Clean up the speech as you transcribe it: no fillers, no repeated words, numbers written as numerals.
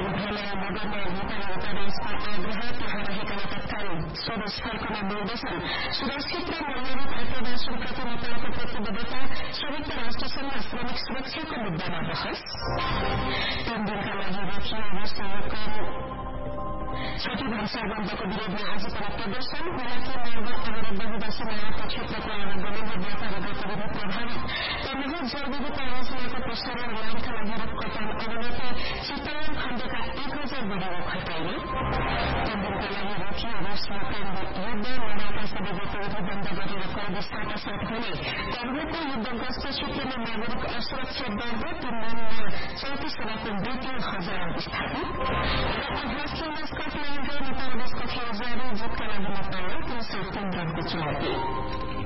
भ्रमण नगरमा नेपाली दूतावासको आग्रह त्यहाँ रहेका तत्काल स्वदेश फर्कन बोल्दैछन्। सुरक्षित र मर्यादित आप्रवासनप्रति नेपालको प्रतिबद्धता, संयुक्त राष्ट्रसंघ श्रमिक सुरक्षाको मुद्दामा बहस। 3 दिनका लागि रोकिएको छठी भाषा बन्दको विरोधमा आज पनि प्रदर्शन। हुलाकी मार्ग अवरोध बहुदशी मायाको क्षेत्रको आवागमन र व्यापारिक गतिविधि प्रभावित। तनहुँ जलविद्युत आयोजनाको प्रसारण लाइनका लागि रोकको काम अवनति। चितवन खण्डका 1000 बढी रुख हटाइने। 3 दिनका लागि रोकिएको युक्रेन युद्ध, लडाईका सबै गतिविधि बन्द गरेर कर्दिस्ताका साथ हुने। तनहुँको युद्धग्रस्त क्षेत्रमा नागरिक असुरक्षा बढ्दो। 3 दिनमा 34 जनाको मृत्यु, हजारौं विस्थापित। र अफगानिस्तानमा स्कटल्याण्ड र नेपाल देशको खेल जारी। जितका लागि नेपाललाई 303 रनको चुनौती।